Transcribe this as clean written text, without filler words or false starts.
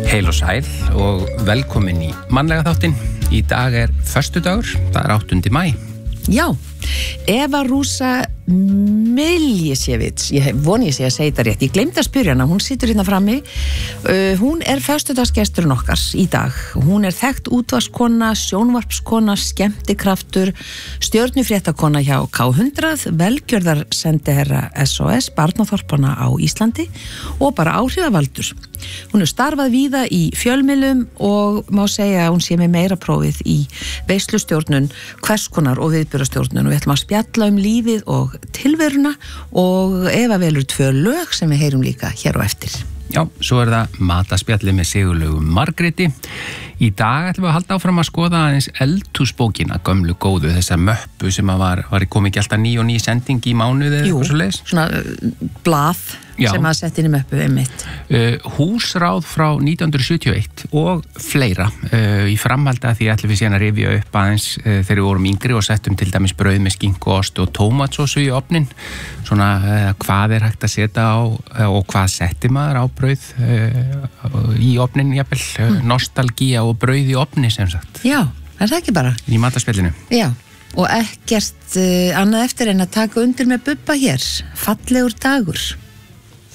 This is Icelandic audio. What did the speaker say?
Heil og sæl og velkomin í mannlega þáttinn. Í dag föstudagur, það 8. maí. Já, Eva Rúsa Miljasevits, ég voni ég sé að segja þetta rétt, ég gleymdi að spyrja hana, hún situr hérna frammi, hún föstudagsgesturinn okkar í dag, hún þekkt útvarpskona, sjónvarpskona, skemmtikraftur, stjörnufréttakona hjá K100, velgjörðarsendiherra SOS, barnaþorpana á Íslandi og bara áhrifavaldur. Hún starfað víða í fjölmiðlum og má segja að hún sé með meira prófið í veislustjórnun, hverskonar og viðburðastjórnun og við ætlum að spjalla lífið og tilveruna og Eva velur 2 lög sem við heyrum líka hér á eftir. Já, svo það mataspjalli með Sigurlaugu Margréti. Í dag ætlum við að halda áfram að skoða aðeins eldhúsbókina, gömlu góðu, þessa möppu sem var komið ekki alltaf ný og ný sending í mánuði eða eitthvað svo leiðis. Svona blað sem að setja inn í möppu einmitt. Húsráð frá 1971 og fleira í framhaldi að því ætlum við síðan að rifja upp aðeins þegar við vorum yngri og settum til dæmis brauð með skinku, ost og tómatsósu í ofnin. Svona hvað hægt að setja á og hvað setti maður á brauð í ofnin jafnvel, nostalgía og brauð í ofni sem sagt. Já, það ekki bara? Í mataspjallinu. Já, og ekkert annað eftir en að taka undir með Bubba hér. Fallegur dagur.